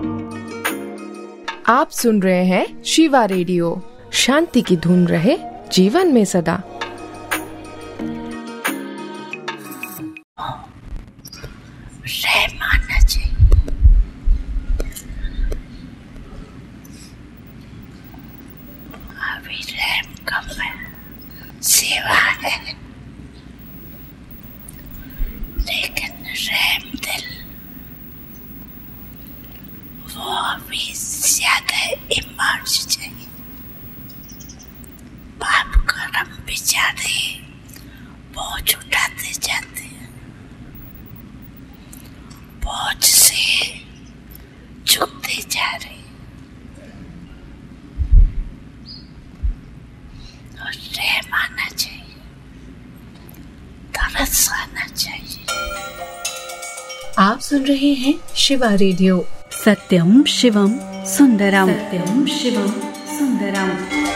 आप सुन रहे हैं शिवा रेडियो। शांति की धुन रहे जीवन में सदा। रहमाना चाहिए। अभी रहम कम है, सेवा है, लेकिन रहम दिल वो अभी ज्यादा इमर्ज चाहिए। पाप कर्म बेचारे बोझ उठाते जाते हैं, बोझ से झुकते जा रहे और रहम आना चाहिए, तरस आना चाहिए। आप सुन रहे हैं शिवा रेडियो। सत्यम शिवम सुंदरम। सत्यम शिवम सुंदरम।